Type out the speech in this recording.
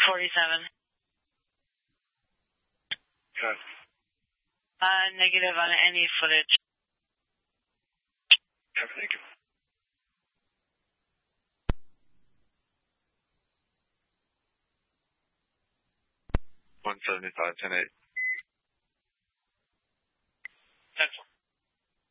47. Okay. Negative on any footage. Okay, thank you. 175, 10-8.